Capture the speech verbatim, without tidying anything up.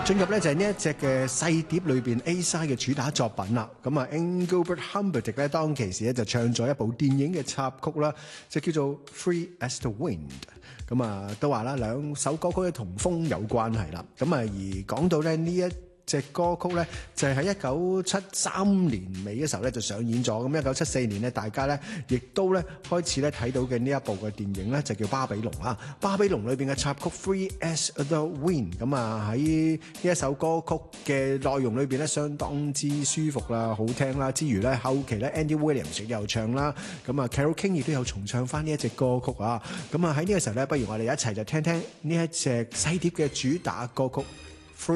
進入咧就係呢一隻嘅細碟裏邊 A-side 嘅主打作品啦。咁啊 Engelbert Humperdinck 咧當其時咧就唱咗一部電影嘅插曲啦，就叫做 Free as the Wind。咁啊都話啦，兩首歌曲咧同風有關係啦。咁啊而講到咧呢一隻歌曲咧就係喺一九七三年尾嘅時候咧就上演咗，咁一九七四年咧大家咧亦都咧開始咧睇到嘅呢一部嘅電影咧就叫巴比龍啊。巴比龍裏邊嘅插曲 Free as the Wind， 咁啊喺呢一首歌曲嘅內容裏邊咧相當之舒服啦，好聽啦，之餘咧後期咧 Andy Williams 又唱啦，咁啊 Carole King 亦都有重唱翻呢一隻歌曲啊。咁啊喺呢個時候咧，不如我哋一齊就聽聽呢一隻細碟嘅主打歌曲